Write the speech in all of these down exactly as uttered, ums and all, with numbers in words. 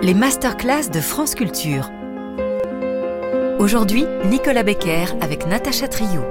Les masterclass de France Culture. Aujourd'hui, Nicolas Becker avec Natacha Trio.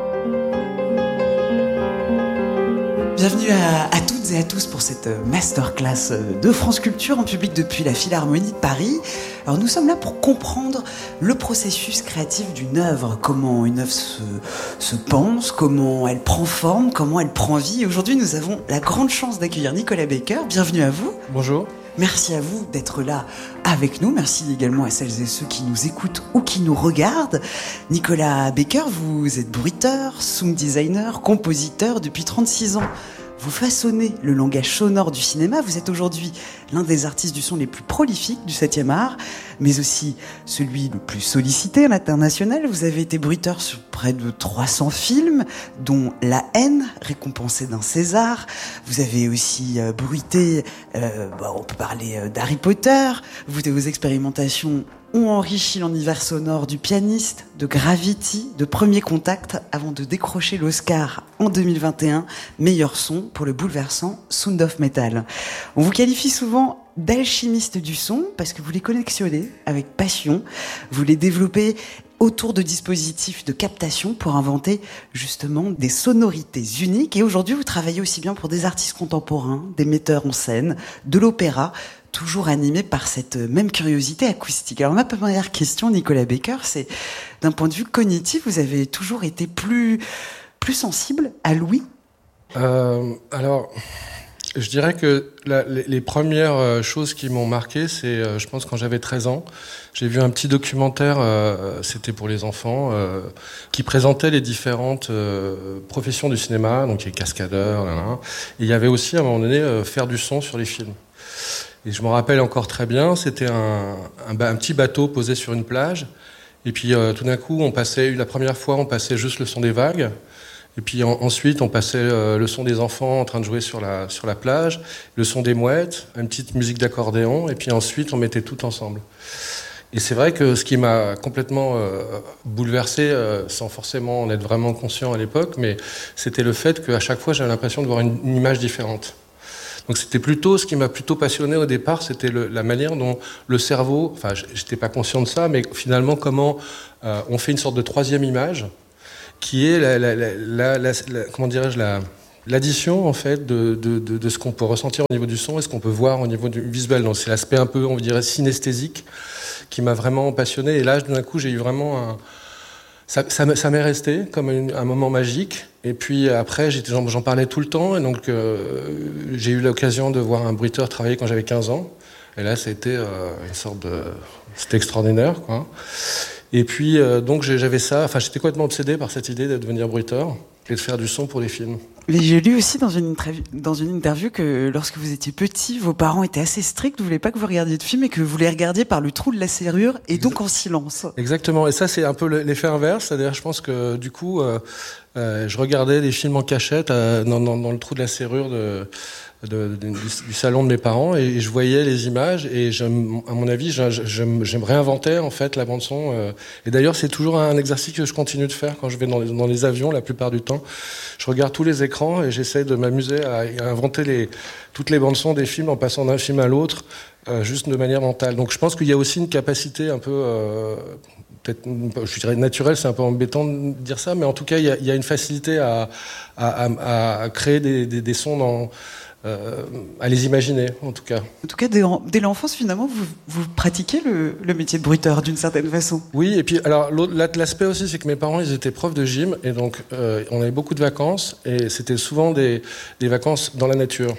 Bienvenue à, à toutes et à tous pour cette masterclass de France Culture en public depuis la Philharmonie de Paris. Alors nous sommes là pour comprendre le processus créatif d'une œuvre, comment une œuvre se, se pense, comment elle prend forme, comment elle prend vie. Et aujourd'hui, nous avons la grande chance d'accueillir Nicolas Becker. Bienvenue à vous. Bonjour. Merci à vous d'être là avec nous. Merci également à celles et ceux qui nous écoutent ou qui nous regardent. Nicolas Becker, vous êtes bruiteur, sound designer, compositeur depuis trente-six ans. Vous façonnez le langage sonore du cinéma. Vous êtes aujourd'hui l'un des artistes du son les plus prolifiques du septième art, mais aussi celui le plus sollicité à l'international. Vous avez été bruiteur sur près de trois cents films, dont La Haine, récompensé d'un César. Vous avez aussi euh, bruité, euh, bah, on peut parler euh, d'Harry Potter. Vous, vos expérimentations ont enrichi l'univers sonore du pianiste, de Gravity, de Premier Contact, avant de décrocher l'Oscar en deux mille vingt et un, meilleur son pour le bouleversant Sound of Metal. On vous qualifie souvent d'alchimiste du son parce que vous les collectionnez avec passion, vous les développez autour de dispositifs de captation pour inventer justement des sonorités uniques. Et aujourd'hui, vous travaillez aussi bien pour des artistes contemporains, des metteurs en scène, de l'opéra, toujours animé par cette même curiosité acoustique. Alors ma première question, Nicolas Becker, c'est d'un point de vue cognitif, vous avez toujours été plus, plus sensible à l'ouïe ? euh, Alors, je dirais que la, les, les premières choses qui m'ont marqué, c'est, euh, je pense, quand j'avais treize ans, j'ai vu un petit documentaire, euh, c'était pour les enfants, euh, qui présentait les différentes euh, professions du cinéma, donc les cascadeurs, là, là. Et il y avait aussi, à un moment donné, euh, faire du son sur les films. Et je me rappelle encore très bien, c'était un, un, un petit bateau posé sur une plage. Et puis euh, tout d'un coup, on passait, la première fois, on passait juste le son des vagues. Et puis en, ensuite, on passait euh, le son des enfants en train de jouer sur la, sur la plage, le son des mouettes, une petite musique d'accordéon. Et puis ensuite, on mettait tout ensemble. Et c'est vrai que ce qui m'a complètement euh, bouleversé, euh, sans forcément en être vraiment conscient à l'époque, mais c'était le fait qu'à chaque fois, j'avais l'impression de voir une, une image différente. Donc c'était plutôt, ce qui m'a plutôt passionné au départ, c'était le, la manière dont le cerveau, enfin j'étais pas conscient de ça, mais finalement comment euh, on fait une sorte de troisième image, qui est la, la, la, la, la, la comment dirais-je, la, l'addition en fait de, de, de, de ce qu'on peut ressentir au niveau du son et ce qu'on peut voir au niveau du visuel. Donc c'est l'aspect un peu, on dirait, synesthésique qui m'a vraiment passionné. Et là, d'un coup, j'ai eu vraiment un... Ça, ça, ça m'est resté comme une, un moment magique. Et puis après, j'étais, j'en, j'en parlais tout le temps. Et donc, euh, j'ai eu l'occasion de voir un bruiteur travailler quand j'avais quinze ans. Et là, c'était euh, une sorte de... C'était extraordinaire, quoi. Et puis, euh, donc, j'avais ça... Enfin, j'étais complètement obsédé par cette idée de devenir bruiteur et de faire du son pour les films. Mais j'ai lu aussi dans une, interview, dans une interview que lorsque vous étiez petit, vos parents étaient assez stricts, ne voulaient pas que vous regardiez de films et que vous les regardiez par le trou de la serrure et donc en silence. Exactement, et ça c'est un peu l'effet inverse, c'est-à-dire je pense que du coup, euh, euh, je regardais des films en cachette euh, dans, dans, dans le trou de la serrure de... De, de, du, du salon de mes parents et je voyais les images et je, à mon avis je, je, je, je réinventais en fait la bande son euh, et d'ailleurs c'est toujours un exercice que je continue de faire quand je vais dans les, dans les avions la plupart du temps. Je regarde tous les écrans et j'essaie de m'amuser à, à inventer les, toutes les bandes son des films en passant d'un film à l'autre euh, juste de manière mentale. Donc je pense qu'il y a aussi une capacité un peu euh, peut-être, je dirais naturelle, c'est un peu embêtant de dire ça, mais en tout cas il y a, il y a une facilité à, à, à, à créer des, des, des sons dans Euh, à les imaginer, en tout cas. En tout cas, dès, dès l'enfance, finalement, vous, vous pratiquez le, le métier de bruiteur, d'une certaine façon. Oui, et puis, alors, l'aspect aussi, c'est que mes parents, ils étaient profs de gym, et donc, euh, on avait beaucoup de vacances, et c'était souvent des, des vacances dans la nature.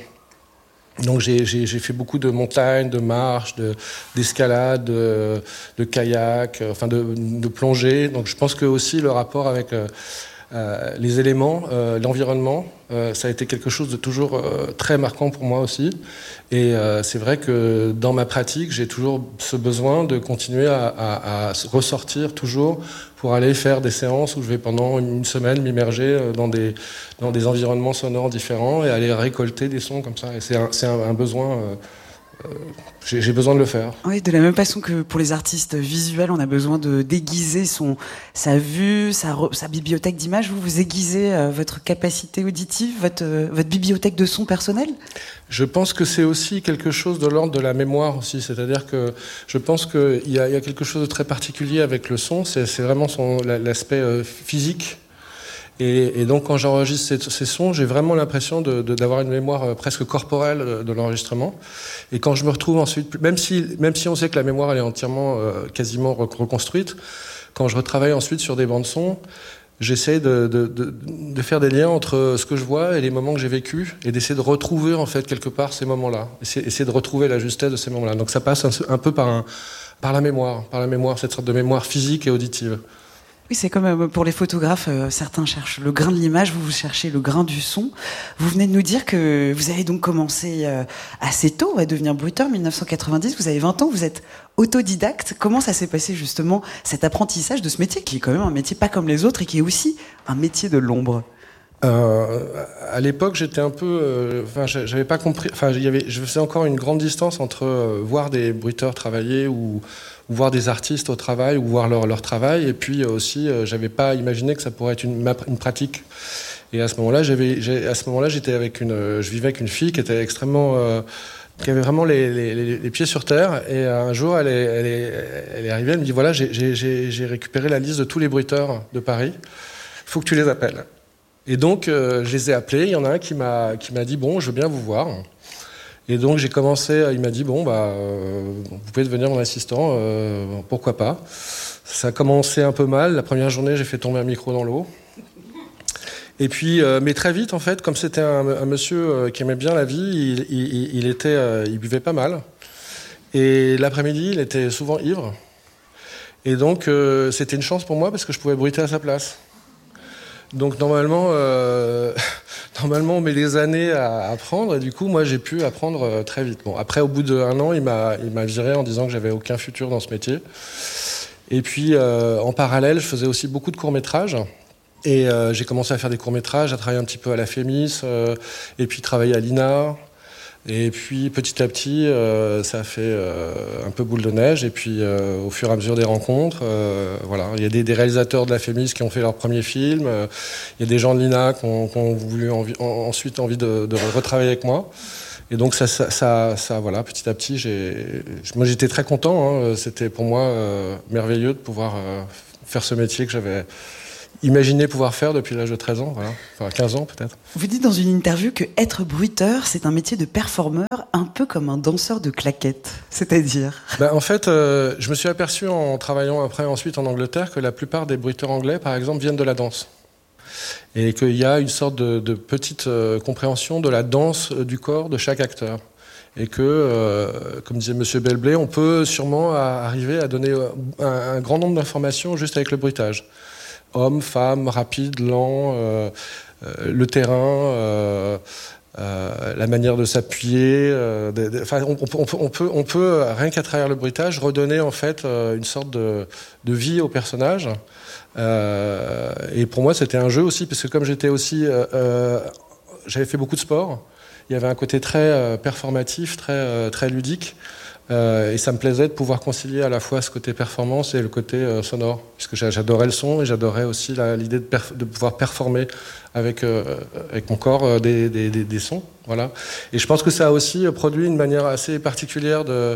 Donc, j'ai, j'ai, j'ai fait beaucoup de montagnes, de marches, de, d'escalade, de, de kayak, euh, enfin, de, de plongée. Donc, je pense que aussi, le rapport avec... Euh, Euh, les éléments, euh, l'environnement, euh, ça a été quelque chose de toujours euh, très marquant pour moi aussi. Et euh, c'est vrai que dans ma pratique, j'ai toujours ce besoin de continuer à, à, à ressortir toujours pour aller faire des séances où je vais pendant une semaine m'immerger dans des, dans des environnements sonores différents et aller récolter des sons comme ça. Et c'est un, c'est un, un besoin euh, euh, j'ai, j'ai besoin de le faire. Oui, de la même façon que pour les artistes visuels, on a besoin de déguiser son, sa vue, sa, sa bibliothèque d'images. Vous, vous aiguisez euh, votre capacité auditive, votre, euh, votre bibliothèque de son personnel? Je pense que c'est aussi quelque chose de l'ordre de la mémoire aussi. C'est-à-dire que je pense qu'il y a, il y a quelque chose de très particulier avec le son. C'est, c'est vraiment son, l'aspect euh, physique. Et, et donc, quand j'enregistre ces, ces sons, j'ai vraiment l'impression de, de, d'avoir une mémoire euh, presque corporelle de, de l'enregistrement. Et quand je me retrouve ensuite, même si, même si on sait que la mémoire elle est entièrement, euh, quasiment reconstruite, quand je retravaille ensuite sur des bandes son, j'essaie de, de, de, de faire des liens entre ce que je vois et les moments que j'ai vécus, et d'essayer de retrouver en fait quelque part ces moments-là, essayer, essayer de retrouver la justesse de ces moments-là. Donc ça passe un, un peu par, un, par la mémoire, par la mémoire, cette sorte de mémoire physique et auditive. Oui, c'est comme pour les photographes, euh, certains cherchent le grain de l'image, vous, vous cherchez le grain du son. Vous venez de nous dire que vous avez donc commencé euh, assez tôt à devenir bruiteur, dix-neuf cent quatre-vingt-dix, vous avez vingt ans, vous êtes autodidacte. Comment ça s'est passé justement, cet apprentissage de ce métier, qui est quand même un métier pas comme les autres et qui est aussi un métier de l'ombre? Euh, à l'époque, j'étais un peu, enfin, euh, j'avais pas compris. Enfin, il y avait, je faisais encore une grande distance entre euh, voir des bruiteurs travailler ou, ou voir des artistes au travail ou voir leur leur travail, et puis euh, aussi, euh, j'avais pas imaginé que ça pourrait être une, une pratique. Et à ce moment-là, j'avais, j'ai, à ce moment-là, j'étais avec une, euh, je vivais avec une fille qui était extrêmement, euh, qui avait vraiment les, les, les, les pieds sur terre. Et un jour, elle est, elle est, elle est arrivée, elle me dit voilà, j'ai, j'ai, j'ai récupéré la liste de tous les bruiteurs de Paris. Il faut que tu les appelles. Et donc, euh, je les ai appelés. Il y en a un qui m'a, qui m'a dit « Bon, je veux bien vous voir ». Et donc, j'ai commencé... Il m'a dit « Bon, bah, euh, vous pouvez devenir mon assistant, euh, pourquoi pas ». Ça a commencé un peu mal. La première journée, j'ai fait tomber un micro dans l'eau. Et puis, euh, mais très vite, en fait, comme c'était un, un monsieur euh, qui aimait bien la vie, il, il, il, était, euh, il buvait pas mal. Et l'après-midi, il était souvent ivre. Et donc, euh, c'était une chance pour moi parce que je pouvais bruiter à sa place. Donc normalement, euh, normalement on met des années à apprendre, et du coup moi j'ai pu apprendre euh, très vite. Bon, après au bout d'un an, il m'a, il m'a viré en disant que j'avais aucun futur dans ce métier. Et puis euh, en parallèle, je faisais aussi beaucoup de courts-métrages. Et euh, j'ai commencé à faire des courts-métrages, à travailler un petit peu à la Fémis, euh, et puis travailler à l'I N A. Et puis petit à petit, euh, ça a fait euh, un peu boule de neige. Et puis euh, au fur et à mesure des rencontres, euh, voilà, il y a des, des réalisateurs de la Fémis qui ont fait leur premier film. Euh, il y a des gens de l'I N A qui ont, qui ont voulu envie, en, ensuite envie de, de retravailler avec moi. Et donc ça, ça, ça, ça voilà, petit à petit, j'ai, moi j'étais très content. Hein. C'était pour moi euh, merveilleux de pouvoir euh, faire ce métier que j'avais imaginé pouvoir faire depuis l'âge de treize ans, voilà. Enfin quinze ans peut-être. Vous dites dans une interview que être bruiteur, c'est un métier de performeur, un peu comme un danseur de claquettes, c'est-à-dire ben, en fait, euh, je me suis aperçu en travaillant après ensuite en Angleterre que la plupart des bruiteurs anglais, par exemple, viennent de la danse. Et qu'il y a une sorte de, de petite euh, compréhension de la danse euh, du corps de chaque acteur. Et que, euh, comme disait Monsieur Belblé, on peut sûrement à, arriver à donner un, un grand nombre d'informations juste avec le bruitage. Homme, femme, rapide, lent, euh, euh, le terrain, euh, euh, la manière de s'appuyer. Euh, de, de, enfin, on, on, on, peut, on peut, rien qu'à travers le bruitage, redonner en fait euh, une sorte de, de vie au personnage. Euh, et pour moi, c'était un jeu aussi, parce que comme j'étais aussi, euh, euh, j'avais fait beaucoup de sport. Il y avait un côté très euh, performatif, très, euh, très ludique. Euh, et ça me plaisait de pouvoir concilier à la fois ce côté performance et le côté euh, sonore, puisque j'adorais le son et j'adorais aussi la, l'idée de, perf- de pouvoir performer avec, euh, avec mon corps euh, des, des, des, des sons. Voilà. Et je pense que ça a aussi produit une manière assez particulière de...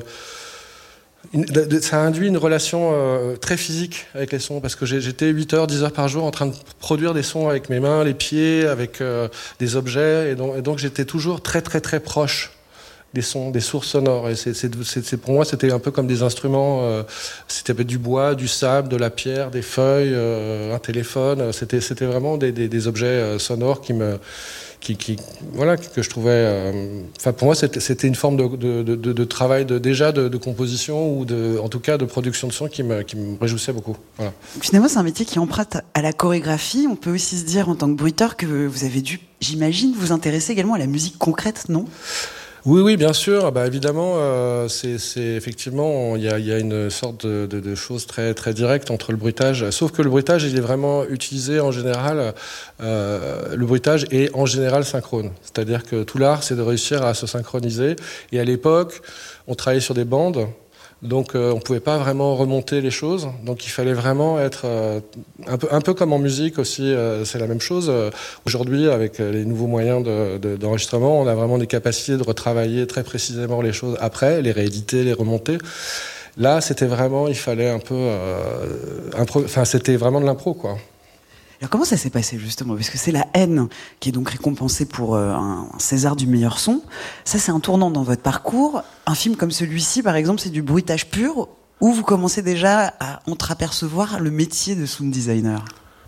Une, de, de ça a induit une relation euh, très physique avec les sons, parce que j'ai, j'étais huit heures, dix heures par jour en train de produire des sons avec mes mains, les pieds, avec euh, des objets, et donc, et donc j'étais toujours très très très proche des sons, des sources sonores. Et c'est, c'est, c'est, c'est, pour moi, c'était un peu comme des instruments. Euh, c'était du bois, du sable, de la pierre, des feuilles, euh, un téléphone. C'était, c'était vraiment des, des, des objets euh, sonores qui me, qui, qui, voilà, que je trouvais. Euh, enfin, pour moi, c'était, c'était une forme de, de, de, de travail, de, déjà de, de composition ou de, en tout cas, de production de son qui me, qui me réjouissait beaucoup. Voilà. Finalement, c'est un métier qui emprunte à la chorégraphie. On peut aussi se dire, en tant que bruiteur, que vous avez dû, j'imagine, vous intéresser également à la musique concrète, non ? Oui, oui, bien sûr. Bah, évidemment, euh, c'est, c'est effectivement, il y a, y a une sorte de, de, de chose très, très directe entre le bruitage. Sauf que le bruitage, il est vraiment utilisé en général. Euh, le bruitage est en général synchrone. C'est-à-dire que tout l'art, c'est de réussir à se synchroniser. Et à l'époque, on travaillait sur des bandes. Donc euh, on ne pouvait pas vraiment remonter les choses, donc il fallait vraiment être euh, un, peu, un peu comme en musique aussi, euh, c'est la même chose. Euh, aujourd'hui, avec les nouveaux moyens de, de, d'enregistrement, on a vraiment des capacités de retravailler très précisément les choses après, les rééditer, les remonter. Là, c'était vraiment, il fallait un peu... Euh, impro- enfin, c'était vraiment de l'impro, quoi. Alors comment ça s'est passé justement? Parce que c'est La Haine qui est donc récompensée pour euh, un, un César du meilleur son. Ça, c'est un tournant dans votre parcours. Un film comme celui-ci, par exemple, c'est du bruitage pur, où vous commencez déjà à entreapercevoir le métier de sound designer.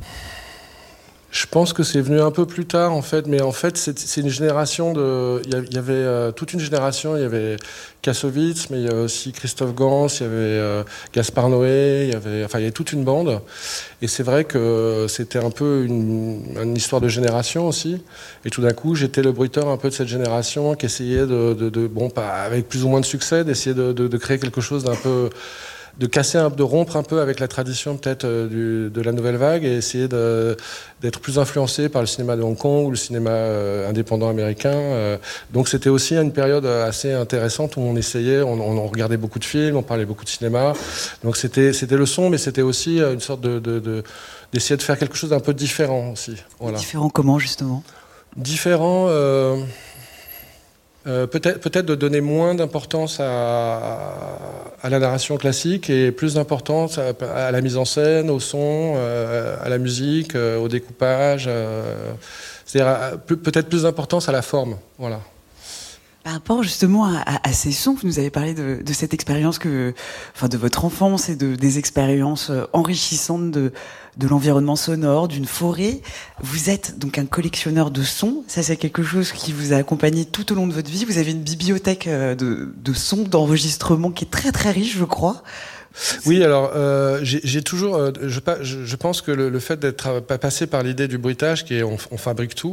Je pense que c'est venu un peu plus tard, en fait, mais en fait, c'est, c'est une génération de... Il y avait euh, toute une génération, il y avait Kassovitz, mais il y avait aussi Christophe Gans, il y avait euh, Gaspard Noé, il y avait... Enfin, il y avait toute une bande. Et c'est vrai que c'était un peu une, une histoire de génération aussi. Et tout d'un coup, j'étais le bruiteur un peu de cette génération qui essayait de... de, de bon, pas avec plus ou moins de succès, d'essayer de, de, de créer quelque chose d'un peu... de casser, un, de rompre un peu avec la tradition peut-être euh, du, de la nouvelle vague et essayer de, d'être plus influencé par le cinéma de Hong Kong ou le cinéma euh, indépendant américain. Euh, donc c'était aussi une période assez intéressante où on essayait, on, on regardait beaucoup de films, on parlait beaucoup de cinéma. Donc c'était, c'était le son, mais c'était aussi une sorte de, de, de, d'essayer de faire quelque chose d'un peu différent aussi. Voilà. Différent comment justement? Différent... Euh, Euh, peut-être, peut-être de donner moins d'importance à, à la narration classique et plus d'importance à, à la mise en scène, au son, euh, à la musique, euh, au découpage. Euh, c'est-à-dire à, peut-être plus d'importance à la forme. Voilà. Par rapport justement à, à, à ces sons, vous nous avez parlé de, de cette expérience, que, enfin de votre enfance et de, des expériences enrichissantes de, de l'environnement sonore, d'une forêt. Vous êtes donc un collectionneur de sons. Ça, c'est quelque chose qui vous a accompagné tout au long de votre vie. Vous avez une bibliothèque de, de sons, d'enregistrements qui est très très riche, je crois. Oui, alors euh, j'ai, j'ai toujours, euh, je, je pense que le, le fait d'être passé par l'idée du bruitage, qui est on, on fabrique tout.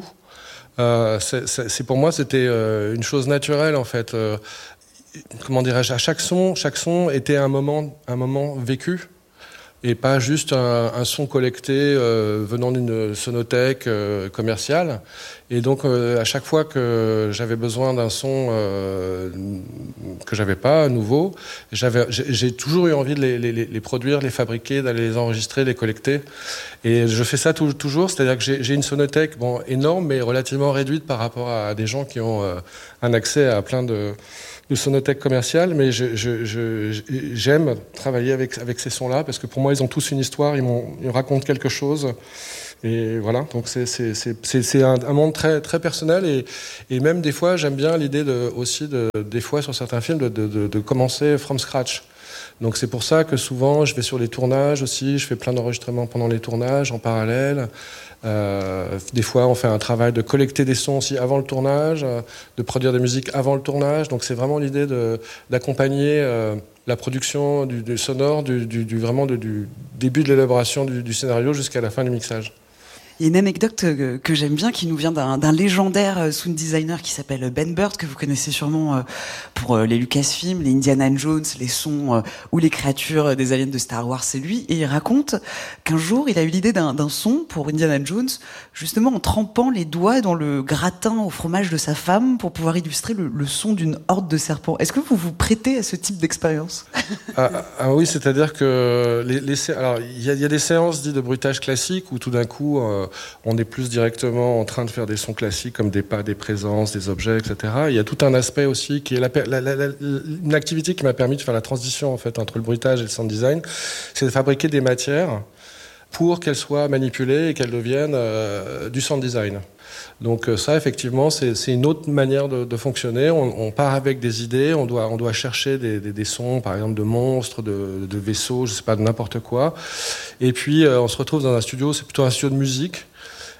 Euh, c'est, c'est, c'est pour moi c'était euh, une chose naturelle en fait. Euh, comment dirais-je, à chaque son, chaque son était un moment, un moment vécu et pas juste un, un son collecté euh, venant d'une sonothèque euh, commerciale. Et donc euh, à chaque fois que j'avais besoin d'un son euh, que j'avais pas nouveau, j'avais, j'ai, j'ai toujours eu envie de les, les, les produire, les fabriquer, d'aller les enregistrer, les collecter. Et je fais ça tout, toujours, c'est-à-dire que j'ai, j'ai une sonothèque bon, énorme, mais relativement réduite par rapport à des gens qui ont euh, un accès à plein de, de sonothèques commerciales, mais je, je, je, j'aime travailler avec, avec ces sons-là, parce que pour moi, ils ont tous une histoire, ils, m'ont, ils me racontent quelque chose. Et voilà, donc c'est, c'est, c'est, c'est, c'est un, un monde très, très personnel, et, et même des fois, j'aime bien l'idée de, aussi, de, des fois, sur certains films, de, de, de, de commencer from scratch. Donc c'est pour ça que souvent je vais sur les tournages aussi, je fais plein d'enregistrements pendant les tournages en parallèle. Euh, des fois on fait un travail de collecter des sons aussi avant le tournage, de produire des musiques avant le tournage. Donc c'est vraiment l'idée de, d'accompagner euh, la production du, du sonore, du, du, du, vraiment de, du début de l'élaboration du, du scénario jusqu'à la fin du mixage. Il y a une anecdote que, que j'aime bien qui nous vient d'un, d'un légendaire sound designer qui s'appelle Ben Burtt, que vous connaissez sûrement pour les Lucasfilms, les Indiana Jones, les sons ou les créatures des aliens de Star Wars, c'est lui. Et il raconte qu'un jour, il a eu l'idée d'un, d'un son pour Indiana Jones, justement en trempant les doigts dans le gratin au fromage de sa femme pour pouvoir illustrer le, le son d'une horde de serpents. Est-ce que vous vous prêtez à ce type d'expérience? ah, ah oui, c'est-à-dire que les, les, alors il y, y a des séances dites de bruitage classique où tout d'un coup euh, on est plus directement en train de faire des sons classiques comme des pas, des présences, des objets, et cetera. Il y a tout un aspect aussi qui est la, la, la, la, une activité qui m'a permis de faire la transition en fait entre le bruitage et le sound design, c'est de fabriquer des matières pour qu'elles soient manipulées et qu'elles deviennent euh, du sound design. Donc ça, effectivement, c'est, c'est une autre manière de, de fonctionner. On, on part avec des idées, on doit, on doit chercher des, des, des sons, par exemple de monstres, de, de vaisseaux, je sais pas, de n'importe quoi. Et puis, euh, on se retrouve dans un studio, c'est plutôt un studio de musique.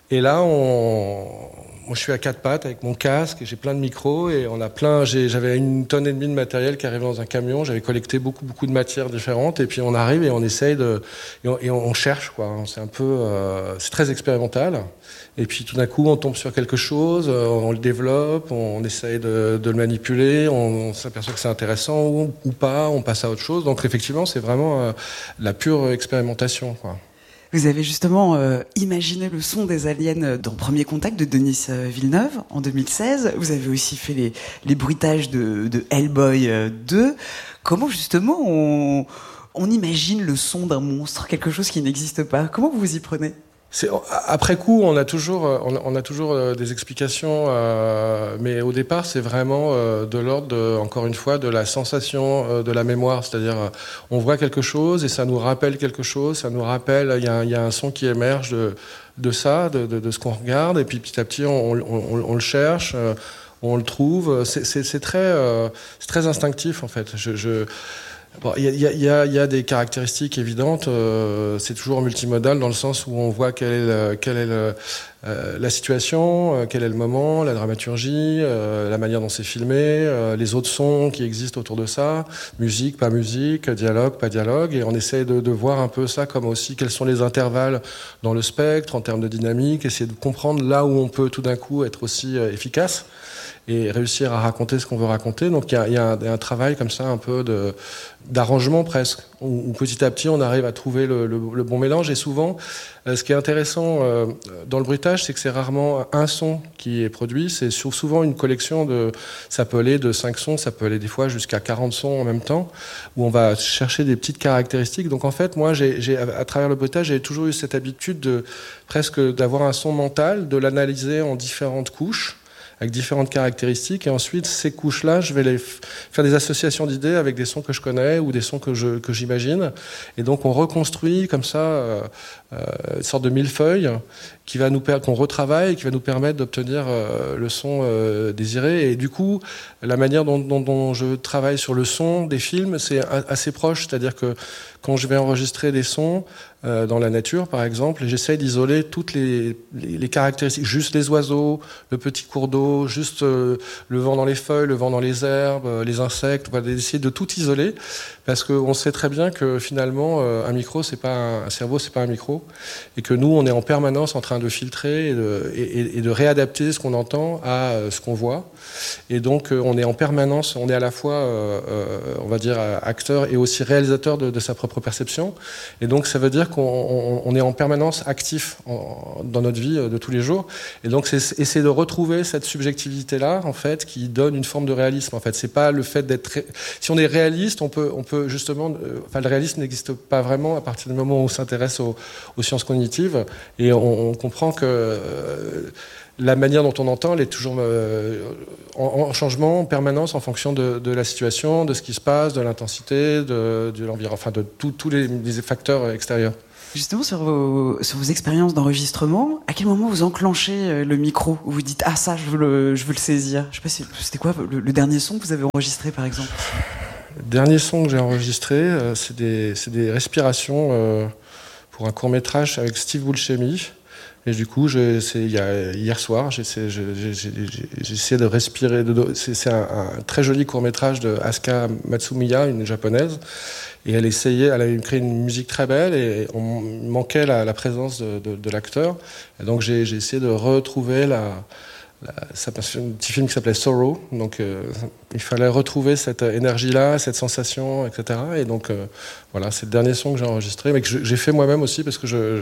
Et là, on... moi, je suis à quatre pattes avec mon casque, et j'ai plein de micros, et on a plein. J'ai... J'avais une tonne et demie de matériel qui arrivait dans un camion. J'avais collecté beaucoup, beaucoup de matières différentes, et puis on arrive et on essaye de, et on, et on cherche, quoi. C'est un peu, euh... c'est très expérimental. Et puis tout d'un coup, on tombe sur quelque chose, on le développe, on essaye de, de le manipuler, on, on s'aperçoit que c'est intéressant ou, ou pas, on passe à autre chose. Donc effectivement, c'est vraiment euh, la pure expérimentation, quoi. Vous avez justement euh, imaginé le son des aliens dans Premier Contact de Denis Villeneuve en deux mille seize. Vous avez aussi fait les, les bruitages de, de Hellboy deux. Comment justement on, on imagine le son d'un monstre, quelque chose qui n'existe pas? Comment vous vous y prenez? C'est, après coup, on a toujours, on a, on a toujours des explications, euh, mais au départ, c'est vraiment euh, de l'ordre, de, encore une fois, de la sensation, euh, de la mémoire. C'est-à-dire, euh, on voit quelque chose et ça nous rappelle quelque chose, ça nous rappelle, il y a, y a un son qui émerge de, de ça, de, de, de ce qu'on regarde, et puis petit à petit, on, on, on, on le cherche, euh, on le trouve. C'est, c'est, c'est, très, euh, c'est très instinctif, en fait. Je... je Bon, il y a, y, a, y a des caractéristiques évidentes. Euh, c'est toujours multimodal dans le sens où on voit quelle est, le, quelle est le, euh, la situation, euh, quel est le moment, la dramaturgie, euh, la manière dont c'est filmé, euh, les autres sons qui existent autour de ça, musique, pas musique, dialogue, pas dialogue, et on essaie de, de voir un peu ça comme aussi quels sont les intervalles dans le spectre en termes de dynamique, essayer de comprendre là où on peut tout d'un coup être aussi euh, efficace et réussir à raconter ce qu'on veut raconter. Donc il y a, y a un, un travail comme ça, un peu de, d'arrangement presque, où, où petit à petit on arrive à trouver le, le, le bon mélange. Et souvent, euh, ce qui est intéressant euh, dans le bruitage, c'est que c'est rarement un son qui est produit, c'est souvent une collection de, ça peut aller de cinq sons, ça peut aller des fois jusqu'à quarante sons en même temps, où on va chercher des petites caractéristiques. Donc en fait, moi, j'ai, j'ai, à travers le bruitage, j'ai toujours eu cette habitude de presque d'avoir un son mental, de l'analyser en différentes couches, avec différentes caractéristiques, et ensuite ces couches-là, je vais les f- faire des associations d'idées avec des sons que je connais ou des sons que je que j'imagine, et donc on reconstruit comme ça euh, euh, une sorte de millefeuille qui va nous per- qu'on retravaille et qui va nous permettre d'obtenir euh, le son euh, désiré. Et du coup, la manière dont, dont, dont je travaille sur le son des films, c'est a- assez proche, c'est-à-dire que quand je vais enregistrer des sons euh, dans la nature, par exemple, j'essaie d'isoler toutes les, les, les caractéristiques, juste les oiseaux, le petit cours d'eau, juste euh, le vent dans les feuilles, le vent dans les herbes, euh, les insectes, voilà, essayer de tout isoler, parce qu'on sait très bien que finalement, euh, un micro, c'est pas un, un cerveau, c'est pas un micro, et que nous, on est en permanence en train de filtrer et de, et, et de réadapter ce qu'on entend à euh, ce qu'on voit. Et donc, euh, on est en permanence, on est à la fois, euh, euh, on va dire, acteur et aussi réalisateur de, de sa propre perception. Et donc, ça veut dire qu'on on, on est en permanence actif en, dans notre vie euh, de tous les jours. Et donc, c'est essayer de retrouver cette subjectivité-là, en fait, qui donne une forme de réalisme. En fait, c'est pas le fait d'être... Ré... Si on est réaliste, on peut, on peut justement... Euh, enfin, le réalisme n'existe pas vraiment à partir du moment où on s'intéresse aux, aux sciences cognitives. Et on, on comprend que... Euh, la manière dont on entend, elle est toujours euh, en, en changement, en permanence, en fonction de, de la situation, de ce qui se passe, de l'intensité, de, de l'environnement, enfin de tous les, les facteurs extérieurs. Justement, sur vos, sur vos expériences d'enregistrement, à quel moment vous enclenchez le micro, où vous dites « Ah, ça, je veux le, je veux le saisir ». Je sais pas, c'était quoi le, le dernier son que vous avez enregistré, par exemple? Le dernier son que j'ai enregistré, euh, c'est des, c'est des respirations euh, pour un court-métrage avec Steve Buscemi. Et du coup, je, c'est, il y a, hier soir, j'ai essayé de respirer. De, c'est c'est un, un très joli court-métrage de Asuka Matsumiya, une japonaise. Et elle essayait, elle avait créé une musique très belle et on manquait la, la présence de, de, de l'acteur. Et donc, j'ai essayé de retrouver la... la ça passe un petit film qui s'appelait Sorrow. Donc, euh, il fallait retrouver cette énergie-là, cette sensation, et cetera. Et donc, euh, voilà, c'est le dernier son que j'ai enregistré, mais que j'ai fait moi-même aussi parce que je...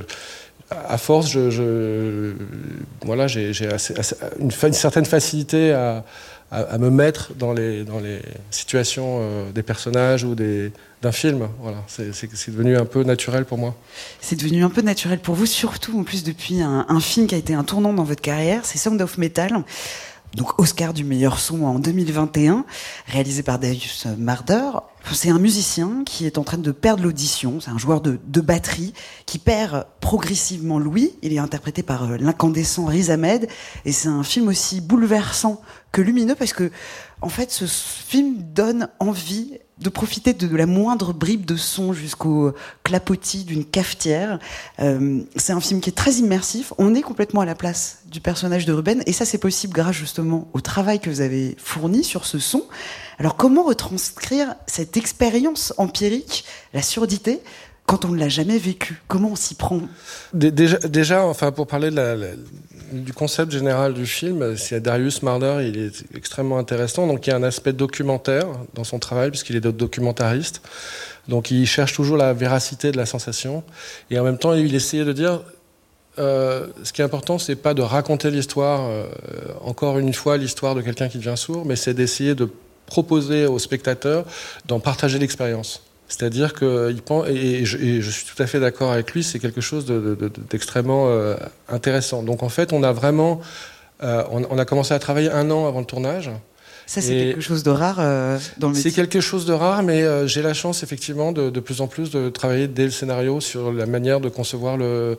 À force, je, je, voilà, j'ai assez, assez, une, une certaine facilité à, à, à me mettre dans les, dans les situations euh, des personnages ou des, d'un film. Voilà, c'est devenu un peu naturel pour moi. C'est devenu un peu naturel pour vous, surtout en plus depuis un, un film qui a été un tournant dans votre carrière, c'est Sound of Metal. Donc Oscar du meilleur son en deux mille vingt et un, réalisé par Darius Marder. C'est un musicien qui est en train de perdre l'audition. C'est un joueur de, de batterie qui perd progressivement l'ouïe. Il est interprété par l'incandescent Riz Ahmed. Et c'est un film aussi bouleversant que lumineux parce que, en fait, ce film donne envie de profiter de, de la moindre bribe de son jusqu'au clapotis d'une cafetière. Euh, c'est un film qui est très immersif. On est complètement à la place du personnage de Ruben, et ça c'est possible grâce justement au travail que vous avez fourni sur ce son. Alors comment retranscrire cette expérience empirique, la surdité, quand on ne l'a jamais vécu? Comment on s'y prend? Déjà, déjà, enfin, pour parler de la, la, du concept général du film, c'est Darius Marder, il est extrêmement intéressant. Donc il y a un aspect documentaire dans son travail, puisqu'il est documentariste. Donc il cherche toujours la véracité de la sensation. Et en même temps, il essayait de dire... Euh, ce qui est important, c'est pas de raconter l'histoire, euh, encore une fois, l'histoire de quelqu'un qui devient sourd, mais c'est d'essayer de proposer aux spectateurs d'en partager l'expérience. C'est-à-dire que il pense, et je, et je suis tout à fait d'accord avec lui, c'est quelque chose de, de, d'extrêmement euh, intéressant. Donc en fait, on a vraiment, euh, on, on a commencé à travailler un an avant le tournage. Ça, c'est et quelque chose de rare euh, dans le métier. C'est quelque chose de rare, mais euh, j'ai la chance effectivement de, de plus en plus de travailler dès le scénario sur la manière de concevoir le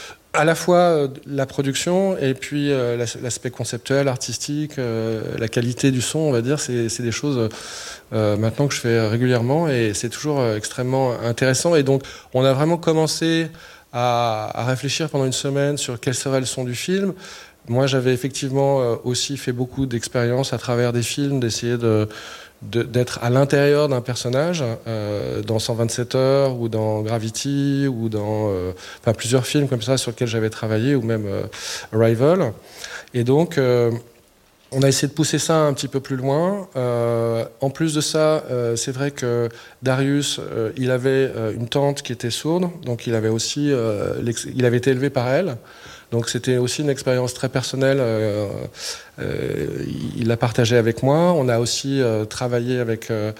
à la fois euh, la production et puis euh, l'aspect conceptuel, artistique, euh, la qualité du son, on va dire, c'est, c'est des choses euh, maintenant que je fais régulièrement et c'est toujours euh, extrêmement intéressant. Et donc, on a vraiment commencé à, à réfléchir pendant une semaine sur quel serait le son du film. Moi, j'avais effectivement euh, aussi fait beaucoup d'expériences à travers des films, d'essayer de De, d'être à l'intérieur d'un personnage, euh, dans cent vingt-sept heures, ou dans Gravity, ou dans euh, enfin, plusieurs films comme ça sur lesquels j'avais travaillé, ou même euh, Arrival. Et donc, euh, on a essayé de pousser ça un petit peu plus loin. Euh, en plus de ça, euh, c'est vrai que Darius, euh, il avait euh, une tante qui était sourde, donc il avait aussi, euh, il avait été élevé par elle. Donc c'était aussi une expérience très personnelle. Euh, euh, il l'a partagé avec moi. On a aussi euh, travaillé avec euh,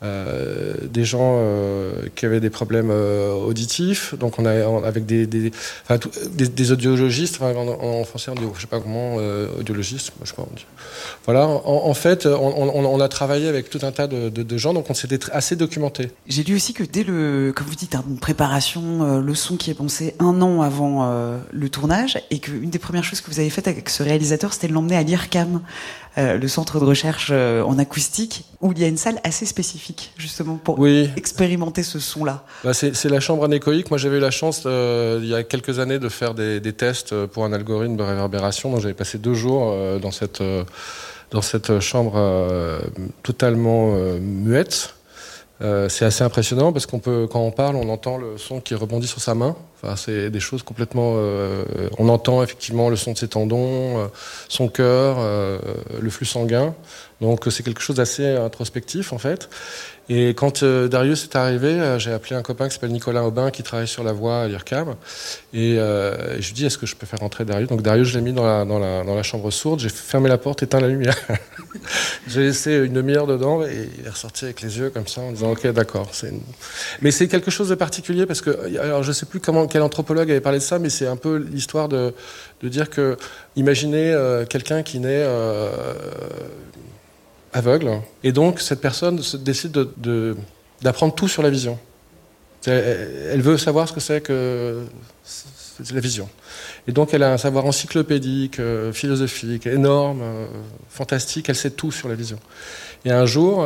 euh, des gens euh, qui avaient des problèmes euh, auditifs. Donc on a avec des des, enfin, tout, des, des audiologistes. Enfin, en, en français on dit, je sais pas comment, euh, audiologiste. Je sais pas. On dit. Voilà. En, en fait, on, on, on a travaillé avec tout un tas de, de, de gens. Donc on s'était assez documenté. J'ai lu aussi que dès le, comme vous dites, une préparation, euh, le son qui est pensé un an avant euh, le tournage, et qu'une des premières choses que vous avez faites avec ce réalisateur, c'était de l'emmener à l'I R C A M, euh, le centre de recherche euh, en acoustique, où il y a une salle assez spécifique, justement, pour oui. expérimenter ce son-là. Bah c'est, c'est la chambre anéchoïque. Moi, j'avais eu la chance, euh, il y a quelques années, de faire des, des tests pour un algorithme de réverbération. Donc, j'avais passé deux jours euh, dans cette, euh, dans cette chambre euh, totalement euh, muette. Euh, c'est assez impressionnant parce qu'on peut, quand on parle, on entend le son qui rebondit sur sa main. Enfin, c'est des choses complètement. Euh, on entend effectivement le son de ses tendons, euh, son cœur, euh, le flux sanguin. Donc c'est quelque chose d'assez introspectif en fait. Et quand euh, Darius est arrivé, euh, j'ai appelé un copain qui s'appelle Nicolas Aubin qui travaille sur la voix à l'I R C A M. Et, euh, et je lui ai dit, est-ce que je peux faire rentrer Darius? Donc Darius, je l'ai mis dans la, dans, la, dans la chambre sourde. J'ai fermé la porte, éteint la lumière. J'ai laissé une demi-heure dedans et il est ressorti avec les yeux comme ça en disant, ok, d'accord. C'est une... Mais c'est quelque chose de particulier parce que, alors je sais plus comment, quel anthropologue avait parlé de ça, mais c'est un peu l'histoire de, de dire que, imaginez euh, quelqu'un qui naît euh, aveugle, et donc cette personne se décide de, de, d'apprendre tout sur la vision. Elle, elle veut savoir ce que c'est que c'est la vision. Et donc elle a un savoir encyclopédique, euh, philosophique, énorme, euh, fantastique, elle sait tout sur la vision. Et un jour,